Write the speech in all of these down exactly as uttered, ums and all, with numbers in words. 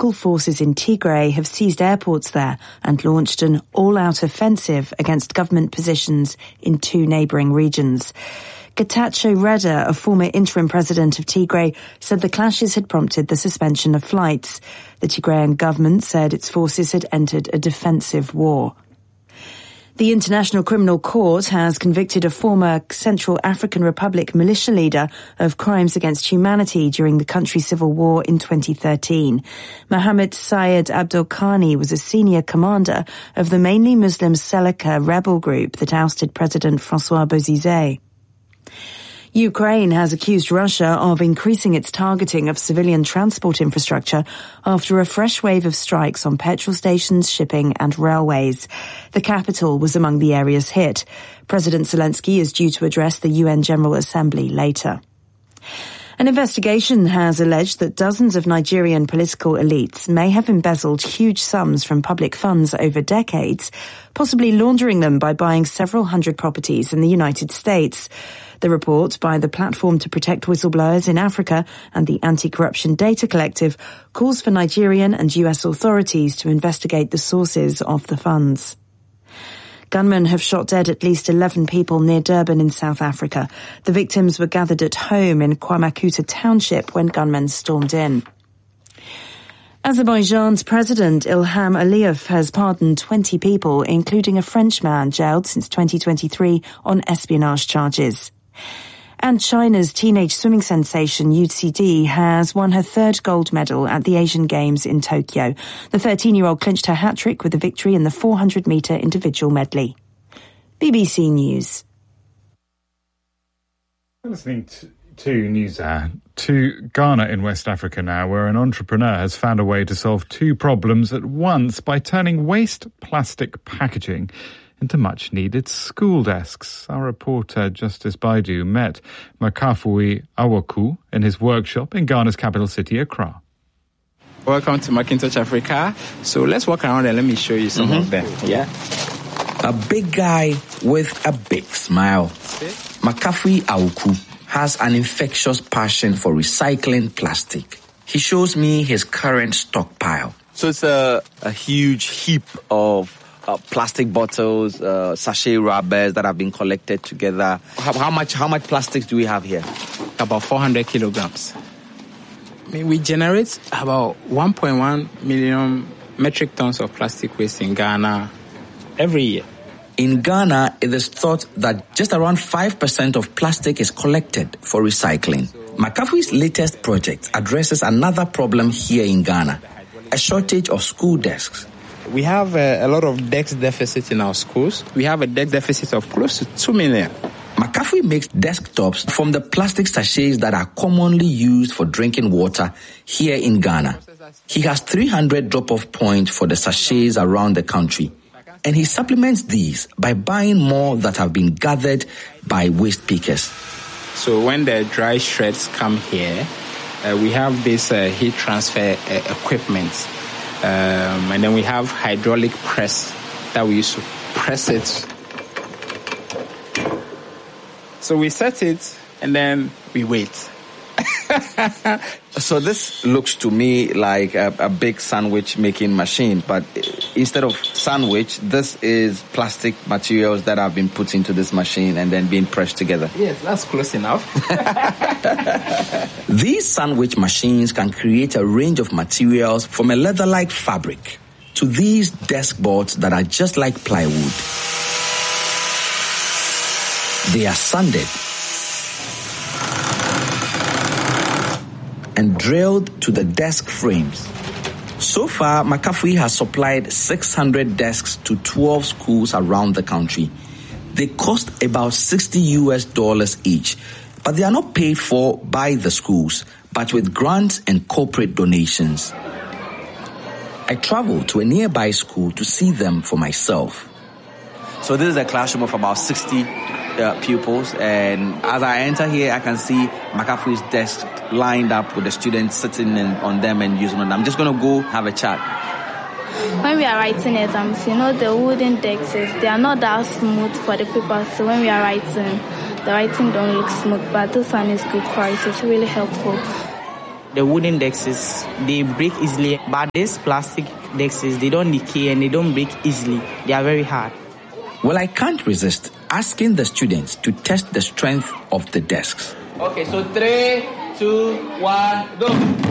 local forces in Tigray have seized airports there and launched an all-out offensive against government positions in two neighbouring regions. Getachew Reda, a former interim president of Tigray, said the clashes had prompted the suspension of flights. The Tigrayan government said its forces had entered a defensive war. The International Criminal Court has convicted a former Central African Republic militia leader of crimes against humanity during the country's civil war in twenty thirteen. Mohammed Syed Abdul Khani was a senior commander of the mainly Muslim Seleka rebel group that ousted President Francois Bozizé. Ukraine has accused Russia of increasing its targeting of civilian transport infrastructure after a fresh wave of strikes on petrol stations, shipping and railways. The capital was among the areas hit. President Zelensky is due to address the U N General Assembly later. An investigation has alleged that dozens of Nigerian political elites may have embezzled huge sums from public funds over decades, possibly laundering them by buying several hundred properties in the United States. The report by the Platform to Protect Whistleblowers in Africa and the Anti-Corruption Data Collective calls for Nigerian and U S authorities to investigate the sources of the funds. Gunmen have shot dead at least eleven people near Durban in South Africa. The victims were gathered at home in Kwamakuta Township when gunmen stormed in. Azerbaijan's President Ilham Aliyev has pardoned twenty people, including a Frenchman jailed since twenty twenty-three on espionage charges. And China's teenage swimming sensation U C D has won her third gold medal at the Asian Games in Tokyo. The thirteen-year-old clinched her hat-trick with a victory in the four hundred metre individual medley. B B C News. You're listening to, to News Hour, to Ghana in West Africa now, where an entrepreneur has found a way to solve two problems at once by turning waste plastic packaging into much-needed school desks. Our reporter Justice Baidu met Makafui Awoku in his workshop in Ghana's capital city, Accra. Welcome to Macintosh Africa. So let's walk around and let me show you some mm-hmm. of them. Yeah. A big guy with a big smile. Makafui Awoku has an infectious passion for recycling plastic. He shows me his current stockpile. So it's a, a huge heap of Uh, plastic bottles, uh, sachet rubbers that have been collected together. How, how much how much plastics do we have here? About four hundred kilograms. I mean, we generate about one point one million metric tons of plastic waste in Ghana every year. In Ghana, it is thought that just around five percent of plastic is collected for recycling. Makafui's latest project addresses another problem here in Ghana, a shortage of school desks. We have a, a lot of desk deficit in our schools. We have a desk deficit of close to two million. Makafui makes desktops from the plastic sachets that are commonly used for drinking water here in Ghana. He has three hundred drop-off points for the sachets around the country, and he supplements these by buying more that have been gathered by waste pickers. So when the dry shreds come here, uh, we have this uh, heat transfer uh, equipment. Um, and then we have hydraulic press that we use to press it. So we set it and then we wait. So this looks to me like a, a big sandwich making machine, but instead of sandwich, this is plastic materials that have been put into this machine and then being pressed together. Yes, that's close enough. These sandwich machines can create a range of materials from a leather-like fabric to these desk boards that are just like plywood. They are sanded and drilled to the desk frames. So far, Makafui has supplied six hundred desks to twelve schools around the country. They cost about sixty U S dollars each, but they are not paid for by the schools, but with grants and corporate donations. I traveled to a nearby school to see them for myself. So this is a classroom of about sixty uh, pupils, and as I enter here, I can see Makafui's desk lined up with the students sitting in, on them and using them. I'm just going to go have a chat. When we are writing exams, you know, the wooden desks, they are not that smooth for the paper, so when we are writing, the writing don't look smooth, but this one is good for it. It's really helpful. The wooden desks, they break easily, but these plastic desks, they don't decay and they don't break easily. They are very hard. Well, I can't resist asking the students to test the strength of the desks. Okay, so three, two, one, go.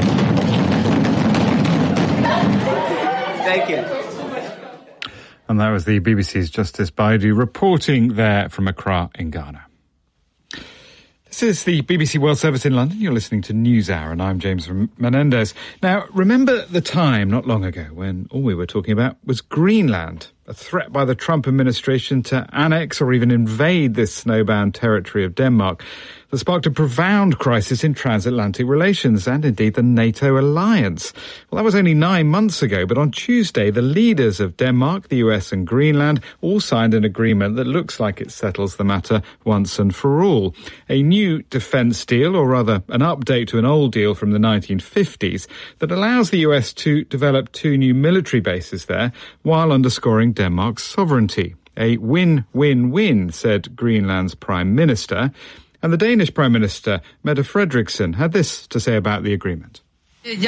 Thank you. And that was the B B C's Justice Baidu reporting there from Accra in Ghana. This is the B B C World Service in London. You're listening to NewsHour, and I'm James Menendez. Now, remember the time not long ago when all we were talking about was Greenland, a threat by the Trump administration to annex or even invade this snowbound territory of Denmark that sparked a profound crisis in transatlantic relations and indeed the NATO alliance. Well, that was only nine months ago, but on Tuesday, the leaders of Denmark, the U S and Greenland all signed an agreement that looks like it settles the matter once and for all. A new defence deal, or rather an update to an old deal from the nineteen fifties, that allows the U S to develop two new military bases there while underscoring Denmark's sovereignty. A win-win-win, said Greenland's Prime Minister. And the Danish Prime Minister, Mette Frederiksen, had this to say about the agreement. Look,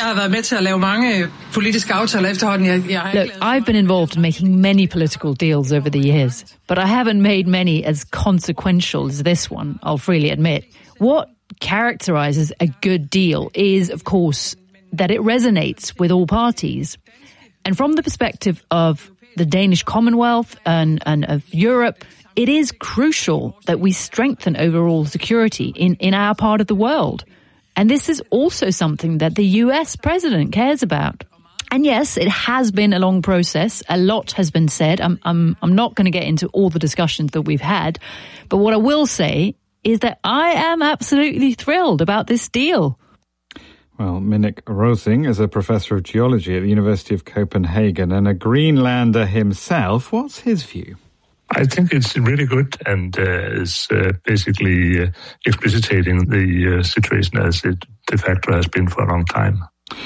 I've been involved in making many political deals over the years, but I haven't made many as consequential as this one, I'll freely admit. What characterizes a good deal is, of course, that it resonates with all parties. And from the perspective of the Danish Commonwealth and, and of Europe, it is crucial that we strengthen overall security in, in our part of the world. And this is also something that the U S president cares about. And yes, it has been a long process. A lot has been said. I'm, I'm, I'm not going to get into all the discussions that we've had. But what I will say is that I am absolutely thrilled about this deal. Well, Minik Rosing is a professor of geology at the University of Copenhagen and a Greenlander himself. What's his view? I think it's really good and uh, is uh, basically uh, explicitating the uh, situation as it de facto has been for a long time.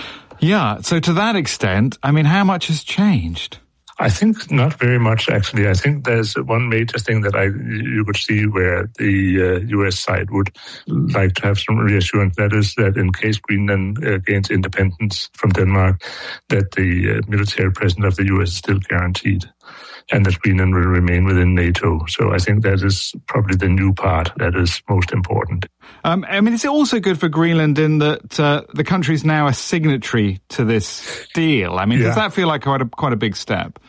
Yeah, so to that extent, I mean, how much has changed? I think not very much, actually. I think there's one major thing that I you could see where the uh, U S side would like to have some reassurance. That is that in case Greenland uh, gains independence from Denmark, that the uh, military presence of the U S is still guaranteed, and that Greenland will remain within NATO. So I think that is probably the new part that is most important. Um, I mean, is it also good for Greenland in that uh, the country is now a signatory to this deal? I mean, yeah. Does that feel like quite a, quite a big step?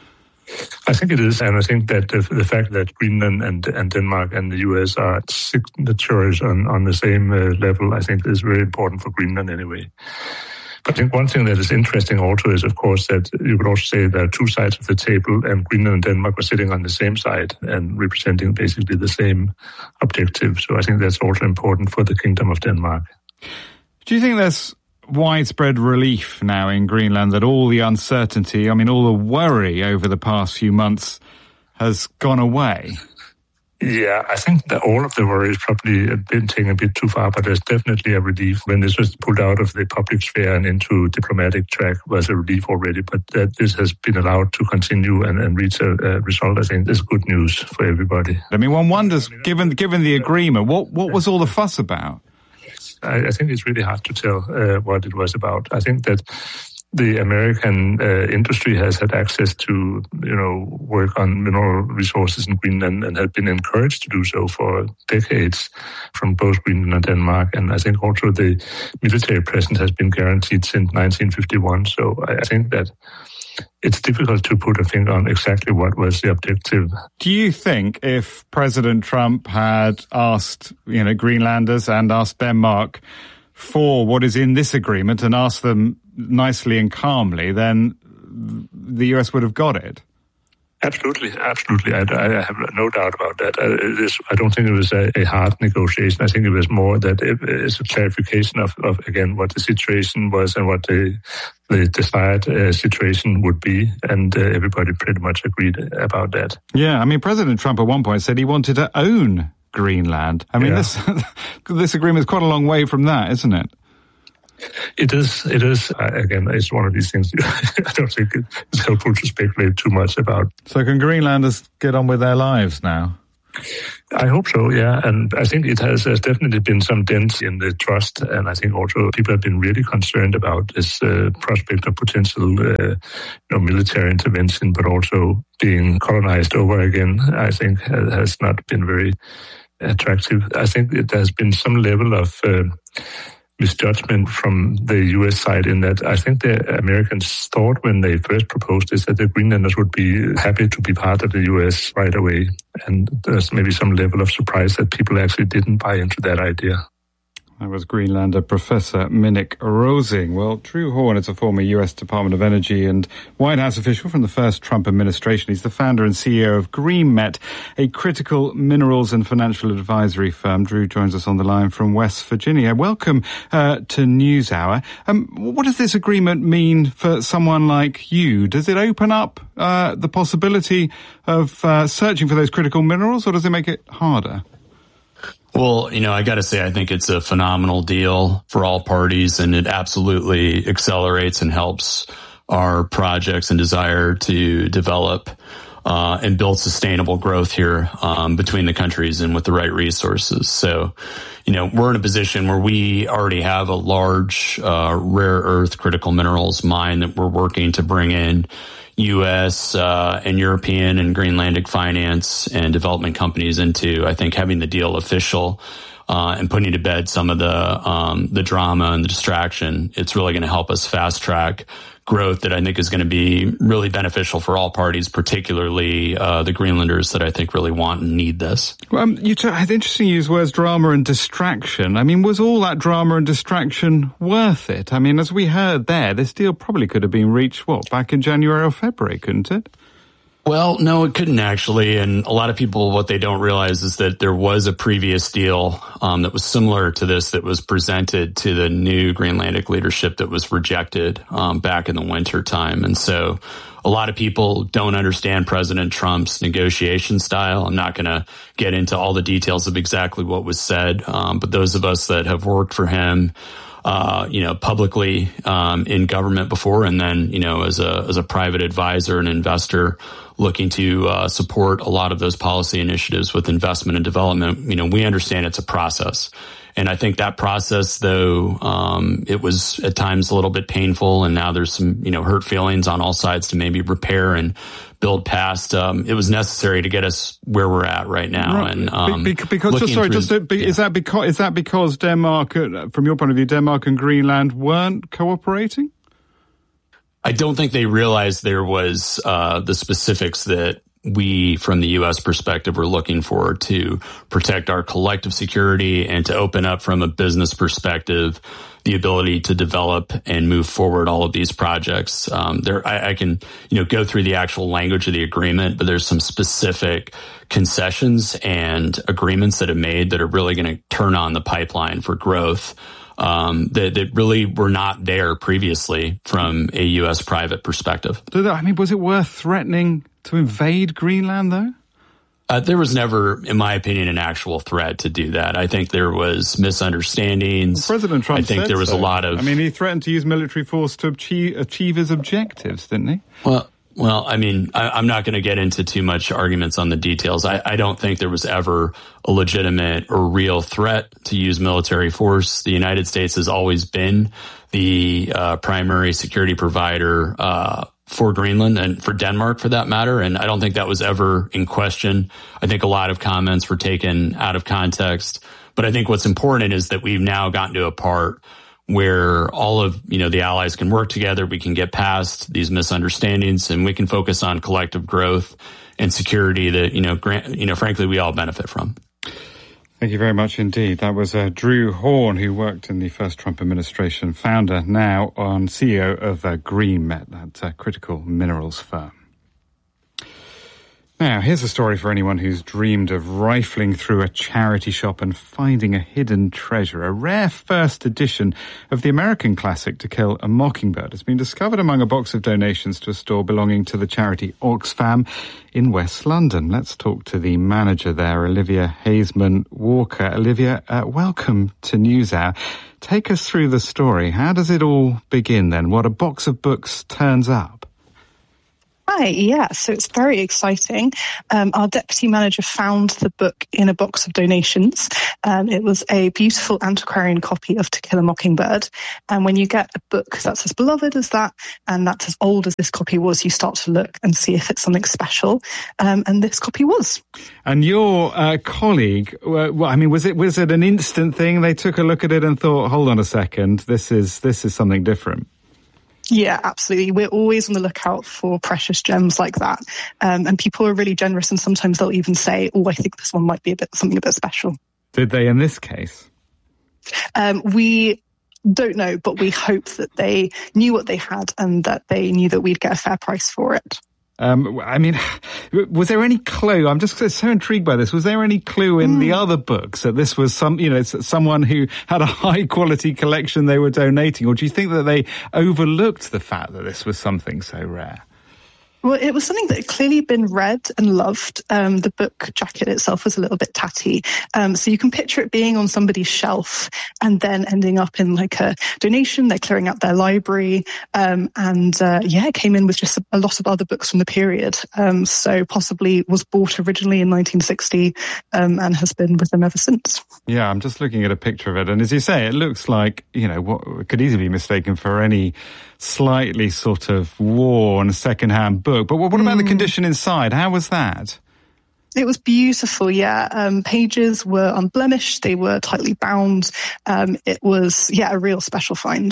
I think it is, and I think that the, the fact that Greenland and, and Denmark and the U S are signatories on, on the same uh, level, I think is very important for Greenland anyway. But I think one thing that is interesting also is, of course, that you could also say there are two sides of the table, and Greenland and Denmark are sitting on the same side and representing basically the same objective. So I think that's also important for the Kingdom of Denmark. Do you think there's widespread relief now in Greenland that all the uncertainty, I mean, all the worry over the past few months has gone away? Yeah, I think that all of the worry is probably been taken a bit too far, but there's definitely a relief. When this was pulled out of the public sphere and into diplomatic track was a relief already, but that this has been allowed to continue and, and reach a, a result, I think is good news for everybody. I mean, one wonders, given given the agreement, what, what was all the fuss about? I, I think it's really hard to tell uh, what it was about. I think that the American uh, industry has had access to, you know, work on mineral resources in Greenland and had been encouraged to do so for decades from both Greenland and Denmark. And I think also the military presence has been guaranteed since nineteen fifty-one. So I think that it's difficult to put a finger on exactly what was the objective. Do you think if President Trump had asked, you know, Greenlanders and asked Denmark for what is in this agreement and asked them nicely and calmly, then the U S would have got it? Absolutely, absolutely. I, I have no doubt about that. I, it is, I don't think it was a, a hard negotiation. I think it was more that it, it's a clarification of, of, again, what the situation was and what the, the desired uh, situation would be. And uh, everybody pretty much agreed about that. Yeah, I mean, President Trump at one point said he wanted to own Greenland. I mean, yeah. this this agreement is quite a long way from that, isn't it? It is. It is. Uh, again, it's one of these things I don't think it's helpful to speculate too much about. So can Greenlanders get on with their lives now? I hope so, yeah. And I think it has, has definitely been some dent in the trust. And I think also people have been really concerned about this uh, prospect of potential uh, you know, military intervention, but also being colonized over again, I think has not been very attractive. I think it has been some level of uh, misjudgment from the U S side in that I think the Americans thought when they first proposed this that the Greenlanders would be happy to be part of the U S right away. And there's maybe some level of surprise that people actually didn't buy into that idea. That was Greenlander Professor Minik Rosing. Well, Drew Horn is a former U S Department of Energy and White House official from the first Trump administration. He's the founder and C E O of GreenMet, a critical minerals and financial advisory firm. Drew joins us on the line from West Virginia. Welcome uh, to NewsHour. Um, what does this agreement mean for someone like you? Does it open up uh, the possibility of uh, searching for those critical minerals, or does it make it harder? Well, you know, I got to say, I think it's a phenomenal deal for all parties, and it absolutely accelerates and helps our projects and desire to develop uh, and build sustainable growth here um, between the countries and with the right resources. So, you know, we're in a position where we already have a large uh, rare earth critical minerals mine that we're working to bring in U S uh, and European and Greenlandic finance and development companies into. I think having the deal official uh, and putting to bed some of the um, the drama and the distraction, it's really going to help us fast track growth that I think is going to be really beneficial for all parties, particularly uh, the Greenlanders that I think really want and need this. Well, um, you t- it's interesting you use words drama and distraction. I mean, was all that drama and distraction worth it? I mean, as we heard there, this deal probably could have been reached, what, back in January or February, couldn't it? Well, no, it couldn't actually. And a lot of people, what they don't realize is that there was a previous deal um, that was similar to this that was presented to the new Greenlandic leadership that was rejected um, back in the winter time. And so a lot of people don't understand President Trump's negotiation style. I'm not going to get into all the details of exactly what was said, um, but those of us that have worked for him Uh, you know, publicly um, in government before, and then, you know, as a as a private advisor and investor looking to uh, support a lot of those policy initiatives with investment and development, you know, we understand it's a process. And I think that process, though, um, it was at times a little bit painful, and now there's some, you know, hurt feelings on all sides to maybe repair and build past. Um, it was necessary to get us where we're at right now. Right. And um, Be- because, just sorry, through, just to, be, yeah. is that because is that because Denmark, uh, from your point of view, Denmark and Greenland weren't cooperating? I don't think they realized there was uh, the specifics that we, from the U S perspective, were looking for to protect our collective security and to open up from a business perspective the ability to develop and move forward all of these projects. Um, there, I, I can, you know, go through the actual language of the agreement, but there's some specific concessions and agreements that have made that are really going to turn on the pipeline for growth. Um, that, that really were not there previously from a U S private perspective. I mean, was it worth threatening to invade Greenland, though? Uh, there was never, in my opinion, an actual threat to do that. I think there was misunderstandings. Well, President Trump I think said there was so. a lot of. I mean, he threatened to use military force to achieve, achieve his objectives, didn't he? Well, well, I mean, I, I'm not going to get into too much arguments on the details. I, I don't think there was ever a legitimate or real threat to use military force. The United States has always been the uh, primary security provider uh for Greenland and for Denmark, for that matter. And I don't think that was ever in question. I think a lot of comments were taken out of context. But I think what's important is that we've now gotten to a part where all of, you know, the allies can work together. We can get past these misunderstandings, and we can focus on collective growth and security that, you know, grant, you know, frankly, we all benefit from. Thank you very much indeed. That was uh, Drew Horn, who worked in the first Trump administration, founder now on C E O of uh, GreenMet, that uh, critical minerals firm. Now, here's a story for anyone who's dreamed of rifling through a charity shop and finding a hidden treasure. A rare first edition of the American classic To Kill a Mockingbird has been discovered among a box of donations to a store belonging to the charity Oxfam in West London. Let's talk to the manager there, Olivia Hazeman-Walker. Olivia, uh, welcome to NewsHour. Take us through the story. How does it all begin then? What a box of books turns up? Hi, yeah, so it's very exciting. Um, our deputy manager found the book in a box of donations. Um, it was a beautiful antiquarian copy of To Kill a Mockingbird. And when you get a book that's as beloved as that, and that's as old as this copy was, you start to look and see if it's something special. Um, and this copy was. And your uh, colleague, uh, well, I mean, was it was it an instant thing? They took a look at it and thought, hold on a second, this is this is something different. Yeah, absolutely. We're always on the lookout for precious gems like that. Um, and people are really generous, and sometimes they'll even say, oh, I think this one might be a bit something a bit special. Did they in this case? Um, we don't know, but we hope that they knew what they had and that they knew that we'd get a fair price for it. Um, I mean, was there any clue? I'm just so intrigued by this. Was there any clue in mm. the other books that this was some, you know, someone who had a high quality collection they were donating? Or do you think that they overlooked the fact that this was something so rare? Well, it was something that had clearly been read and loved. Um, the book jacket itself was a little bit tatty. Um, so you can picture it being on somebody's shelf and then ending up in like a donation. They're clearing out their library. Um, and, uh, yeah, it came in with just a, a lot of other books from the period. Um, so possibly was bought originally in nineteen sixty, um, and has been with them ever since. Yeah, I'm just looking at a picture of it. And as you say, it looks like, you know, what could easily be mistaken for any slightly sort of worn second-hand book. But what about mm. the condition inside? How was that? It was beautiful, yeah. Um, pages were unblemished. They were tightly bound. Um, it was, yeah, a real special find.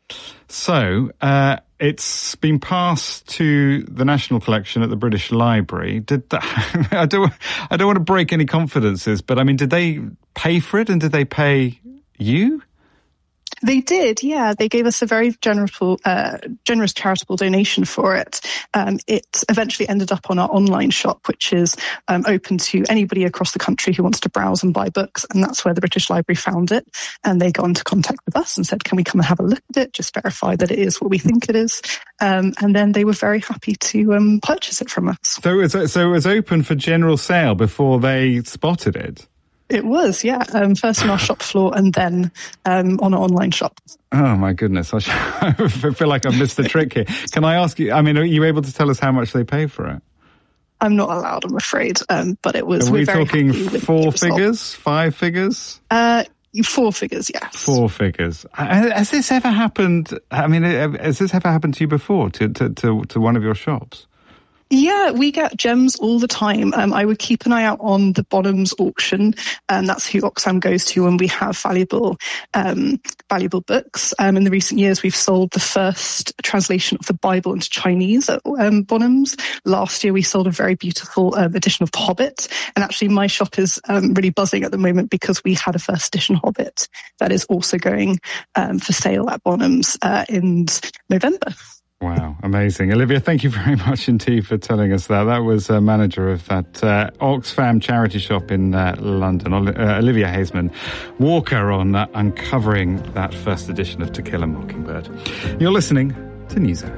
So, uh, it's been passed to the National Collection at the British Library. Did that, I don't, I don't want to break any confidences, but I mean, did they pay for it and did they pay you? They did, yeah. They gave us a very generous, uh, generous charitable donation for it. Um, it eventually ended up on our online shop, which is um, open to anybody across the country who wants to browse and buy books. And that's where the British Library found it. And they got into contact with us and said, can we come and have a look at it? Just verify that it is what we think it is. Um, and then they were very happy to um, purchase it from us. So it was, so it was open for general sale before they spotted it? It was, yeah. Um, first on our shop floor and then um, on our online shop. Oh, my goodness. I, sh- I feel like I've missed the trick here. Can I ask you, I mean, are you able to tell us how much they paid for it? I'm not allowed, I'm afraid. Um, but it was... Are we very talking four figures? Five figures? Uh, four figures, yes. Four figures. Has this ever happened? I mean, has this ever happened to you before, to, to, to, to one of your shops? Yeah, we get gems all the time. Um, I would keep an eye out on the Bonhams auction, and that's who Oxfam goes to when we have valuable, um, valuable books. Um, in the recent years, we've sold the first translation of the Bible into Chinese at um, Bonhams. Last year, we sold a very beautiful um, edition of The Hobbit, and actually, my shop is um, really buzzing at the moment because we had a first edition Hobbit that is also going um, for sale at Bonhams uh, in November. Wow, amazing. Olivia, thank you very much indeed for telling us that. That was a manager of that uh, Oxfam charity shop in uh, London, uh, Olivia Hazeman Walker, on uh, uncovering that first edition of To Kill a Mockingbird. You're listening to NewsHour.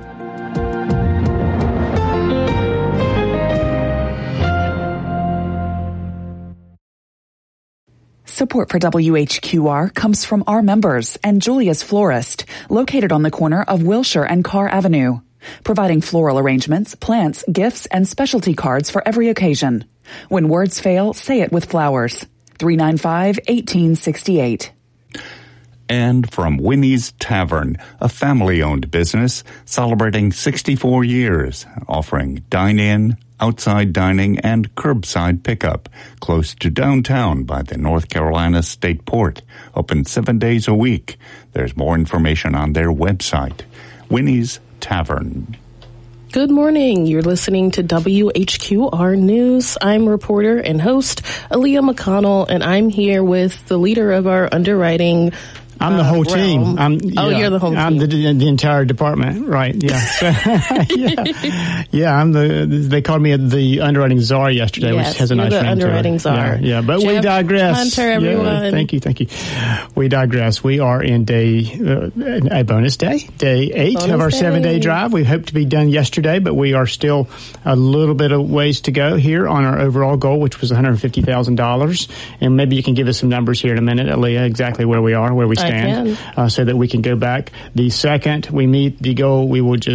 Support for W H Q R comes from our members and Julia's Florist, located on the corner of Wilshire and Carr Avenue, providing floral arrangements, plants, gifts, and specialty cards for every occasion. When words fail, say it with flowers. three nine five, one eight six eight. And from Winnie's Tavern, a family-owned business celebrating sixty-four years, offering dine-in, outside dining, and curbside pickup close to downtown by the North Carolina State Port. Open seven days a week. There's more information on their website, Winnie's Tavern. Good morning. You're listening to W H Q R News. I'm reporter and host Aaliyah McConnell, and I'm here with the leader of our underwriting I'm the whole uh, team. I'm, oh, yeah, you're the whole team. I'm the, the entire department, right? Yeah. So, yeah. Yeah, I'm the, they called me the underwriting czar yesterday, yes, which has a nice the ring underwriting to it. czar. Yeah, yeah. But Jeff we digress. Hunter, everyone. Yeah, thank you, thank you. We digress. We are in day, uh, a bonus day, day eight bonus of our day. seven day drive. We hope to be done yesterday, but we are still a little bit of ways to go here on our overall goal, which was one hundred fifty thousand dollars. And maybe you can give us some numbers here in a minute, Aaliyah, exactly where we are, where we stand. I can. Uh, so that we can go back. The second we meet the goal, we will just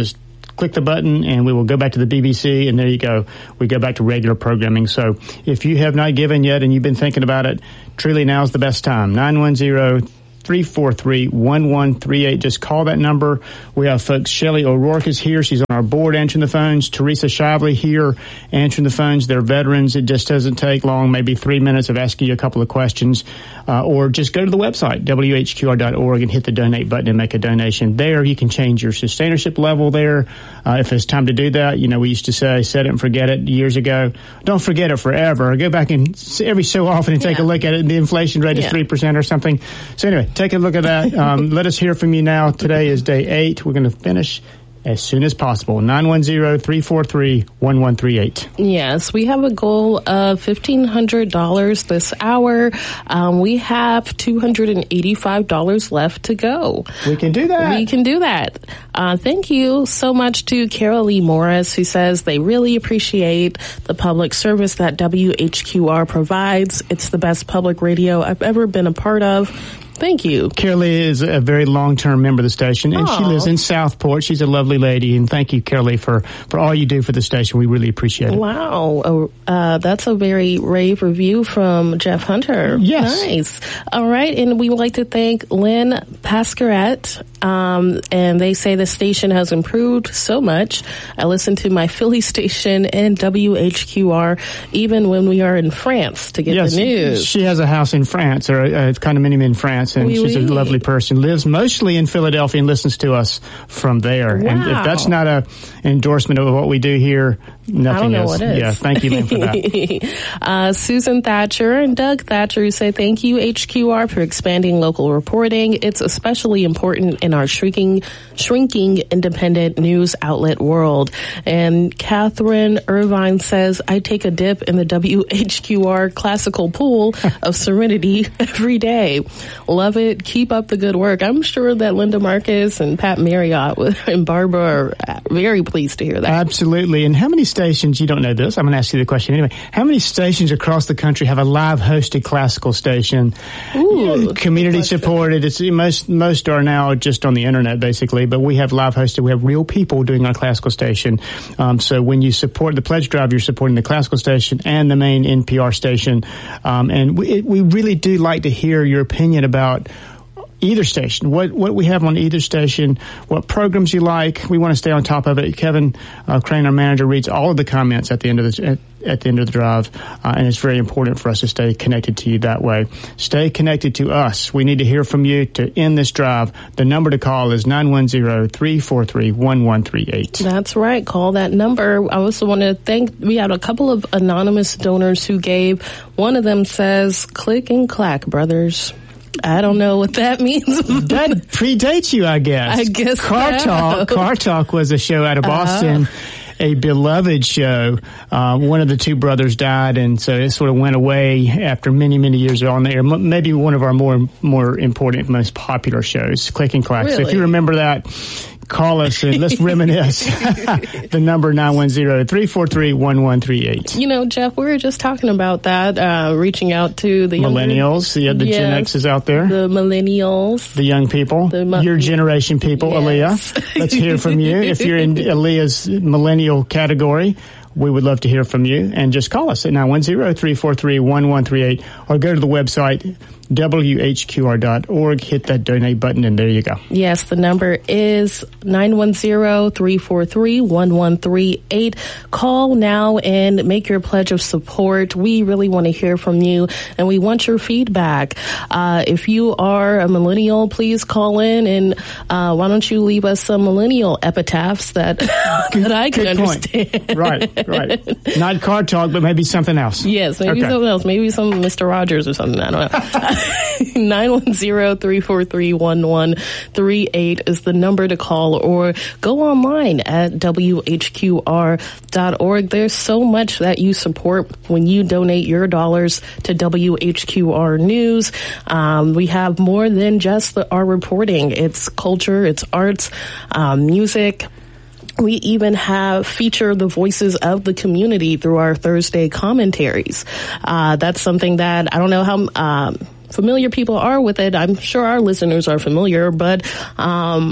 click the button and we will go back to the B B C, and there you go. We go back to regular programming. So if you have not given yet and you've been thinking about it, truly now is the best time. nine one zero, three four three, one one three eight. Just call that number. We have folks. Shelley O'Rourke is here. She's on our board answering the phones. Teresa Shively here answering the phones. They're veterans. It just doesn't take long, maybe three minutes of asking you a couple of questions. Uh, or just go to the website, W H Q R dot org, and hit the donate button and make a donation. There, you can change your sustainership level there. Uh, if it's time to do that, you know, we used to say, set it and forget it years ago. Don't forget it forever. Go back and every so often and take yeah. a look at it. The inflation rate is yeah. three percent or something. So anyway, take a look at that. Um, let us hear from you now. Today is day eight. We're going to finish as soon as possible. nine one zero, three four three, one one three eight. Yes, we have a goal of fifteen hundred dollars this hour. Um, we have two hundred eighty-five dollars left to go. We can do that. We can do that. Uh, thank you so much to Carol Lee Morris, who says they really appreciate the public service that W H Q R provides. It's the best public radio I've ever been a part of. Thank you. Carol Lee is a very long-term member of the station, and Aww. She lives in Southport. She's a lovely lady, and thank you, Carol Lee, for, for all you do for the station. We really appreciate it. Wow. Uh, that's a very rave review from Jeff Hunter. Yes. Nice. All right, and we would like to thank Lynn Pascaret, um, and they say the station has improved so much. I listen to my Philly station and W H Q R even when we are in France to get yes, the news. She has a house in France, or a, a condominium in France. And oui, she's oui. a lovely person. Lives mostly in Philadelphia and listens to us from there. Wow. And if that's not a endorsement of what we do here, nothing I don't know else. What is. Yeah, thank you, Lynn, for that. uh, Susan Thatcher and Doug Thatcher say thank you, H Q R, for expanding local reporting. It's especially important in our shrinking, shrinking independent news outlet world. And Catherine Irvine says, I take a dip in the W H Q R classical pool of serenity every day. Love it. Keep up the good work. I'm sure that Linda Marcus and Pat Marriott and Barbara are very pleased to hear that. Absolutely. And how many stations, you don't know this, I'm going to ask you the question anyway, how many stations across the country have a live hosted classical station? Ooh, community supported. It's most, most are now just on the internet basically, but we have live hosted. We have real people doing our classical station. Um, so when you support the pledge drive, you're supporting the classical station and the main N P R station. Um, and we, it, we really do like to hear your opinion about either station, what what we have on either station, what programs you like. We want to stay on top of it. Kevin uh, Crane, our manager, reads all of the comments at the end of the at, at the end of the drive, uh, and it's very important for us to stay connected to you that way. Stay connected to us. We need to hear from you to end this drive. The number to call is nine one zero, three four three, one one three eight. That's right. Call that number. I also want to thank, we had a couple of anonymous donors who gave. One of them says, click and clack, brothers. I don't know what that means. That predates you, I guess. I guess Car so. Talk. Car Talk was a show out of Boston. Uh-huh. A beloved show. Uh, one of the two brothers died, and so it sort of went away after many, many years on the air. M- maybe one of our more more important, most popular shows, Click and Clack. Really? So if you remember that, call us and let's reminisce. The number nine one zero, three four three, one one three eight. You know, Jeff, we were just talking about that, uh, reaching out to the millennials, younger, the, the yes, Gen X's out there. The millennials. The young people. The mu- your generation people, yes. Aaliyah. Let's hear from you. If you're in Aaliyah's millennial category, we would love to hear from you. And just call us at nine one zero, three four three, one one three eight or go to the website, W H Q R dot org. Hit that donate button, and there you go. Yes, the number is nine one zero, three four three, one one three eight. Call now and make your pledge of support. We really want to hear from you, and we want your feedback. Uh, if you are a millennial, please call in, and uh, why don't you leave us some millennial epitaphs that, that I can Good understand. Point. Right, right. Not Car Talk, but maybe something else. Yes, maybe okay. something else. Maybe some Mister Rogers or something. I don't know. nine one zero, three four three, one one three eight is the number to call, or go online at W H Q R dot org. There's so much that you support when you donate your dollars to W H Q R News. Um, we have more than just the, our reporting. It's culture, it's arts, um, music. We even have feature the voices of the community through our Thursday commentaries. Uh, that's something that I don't know how um, familiar people are with it. I'm sure our listeners are familiar, but um,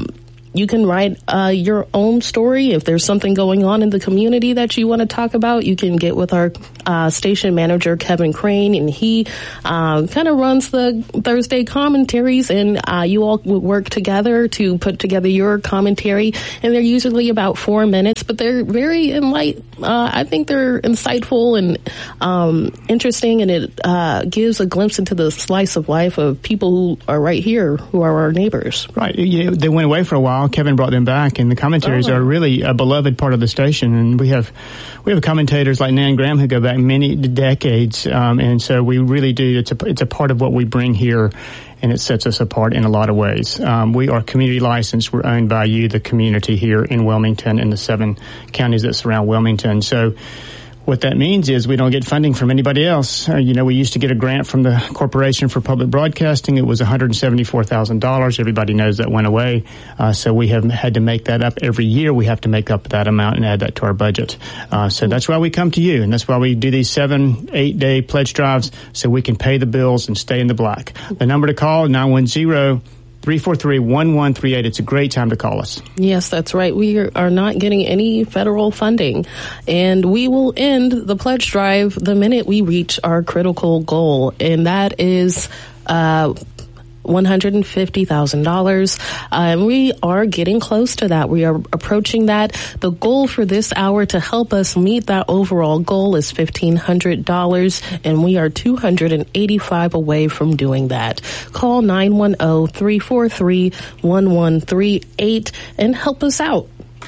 you can write uh, your own story. If there's something going on in the community that you want to talk about, you can get with our uh, station manager, Kevin Crane, and he uh, kind of runs the Thursday commentaries, and uh, you all would work together to put together your commentary, and they're usually about four minutes, but they're very enlight. Uh, I think they're insightful and um, interesting, and it uh, gives a glimpse into the slice of life of people who are right here, who are our neighbors. Right. Yeah, they went away for a while. Kevin brought them back, and the commentaries oh. are really a beloved part of the station. And we have we have commentators like Nan Graham who go back many decades, um, and so we really do. It's a it's a part of what we bring here, and it sets us apart in a lot of ways. Um, we are community licensed. We're owned by you, the community here in Wilmington and the seven counties that surround Wilmington. So what that means is we don't get funding from anybody else. Uh, you know, we used to get a grant from the Corporation for Public Broadcasting. It was one hundred seventy-four thousand dollars. Everybody knows that went away. Uh, so we have had to make that up every year. We have to make up that amount and add that to our budget. Uh, so that's why we come to you, and that's why we do these seven, eight-day pledge drives so we can pay the bills and stay in the black. The number to call, nine one zero, three four three, one one three eight. It's a great time to call us. Yes, that's right. We are not getting any federal funding, and we will end the pledge drive the minute we reach our critical goal, and that is uh one hundred fifty thousand dollars. Uh, and we are getting close to that. We are approaching that. The goal for this hour to help us meet that overall goal is fifteen hundred dollars, and we are two hundred eighty-five away from doing that. Call nine one zero, three four three, one one three eight and help us out.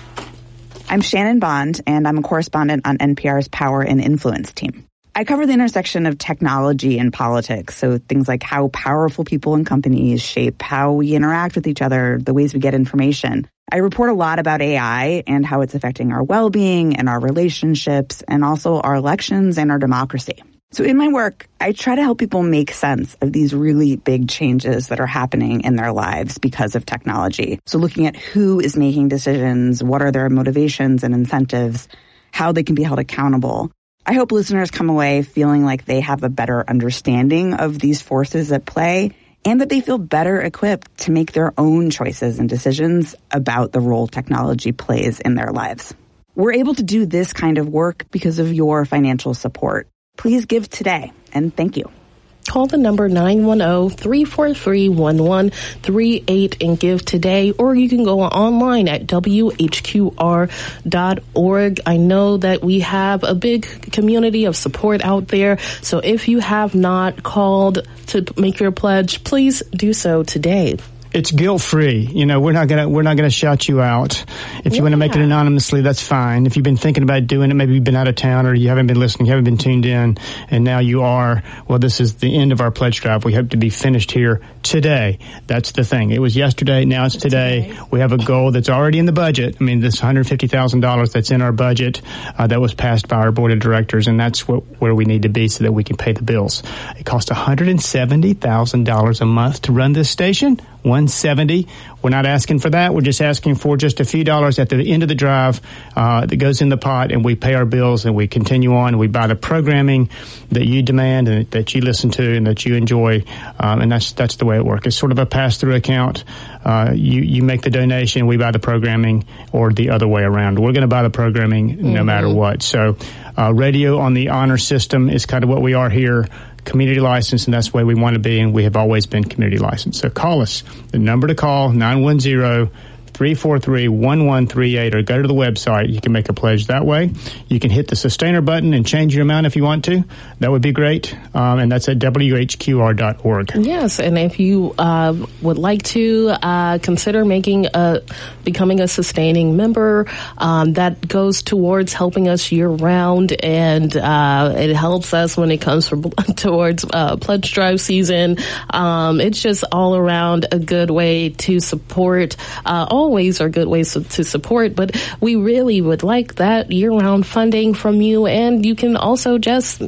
I'm Shannon Bond, and I'm a correspondent on N P R's Power and Influence team. I cover the intersection of technology and politics, so things like how powerful people and companies shape how we interact with each other, the ways we get information. I report a lot about A I and how it's affecting our well-being and our relationships, and also our elections and our democracy. So in my work, I try to help people make sense of these really big changes that are happening in their lives because of technology. So looking at who is making decisions, what are their motivations and incentives, how they can be held accountable. I hope listeners come away feeling like they have a better understanding of these forces at play, and that they feel better equipped to make their own choices and decisions about the role technology plays in their lives. We're able to do this kind of work because of your financial support. Please give today, and thank you. Call the number nine one zero, three four three, one one three eight and give today, or you can go online at W H Q R dot org. I know that we have a big community of support out there, so if you have not called to make your pledge, please do so today. It's guilt-free. You know, we're not gonna we're not gonna shout you out. If you yeah. want to make it anonymously, that's fine. If you've been thinking about doing it, maybe you've been out of town or you haven't been listening, you haven't been tuned in, and now you are. Well, this is the end of our pledge drive. We hope to be finished here today. That's the thing. It was yesterday. Now it's today. today. We have a goal that's already in the budget. I mean, this one hundred fifty thousand dollars that's in our budget uh, that was passed by our board of directors, and that's what where we need to be so that we can pay the bills. It costs one hundred seventy thousand dollars a month to run this station. one seventy. We're not asking for that. We're just asking for just a few dollars at the end of the drive uh, that goes in the pot, and we pay our bills and we continue on. And we buy the programming that you demand and that you listen to and that you enjoy, um, and that's that's the way it works. It's sort of a pass-through account. Uh, you you make the donation, we buy the programming, or the other way around. We're going to buy the programming mm-hmm. no matter what. So, uh, radio on the honor system is kind of what we are here. Community license, and that's the way we want to be, and we have always been community licensed. So call us. The number to call, nine one zero, three four three, one one three eight, or go to the website. You can make a pledge that way. You can hit the sustainer button and change your amount if you want to. That would be great. Um, and that's at W H Q R dot org. Yes, and if you uh, would like to uh, consider making a, becoming a sustaining member, um, that goes towards helping us year-round, and uh, it helps us when it comes for, towards uh, pledge drive season. Um, it's just all around a good way to support uh, all ways are good ways to, to support, but we really would like that year-round funding from you, and you can also just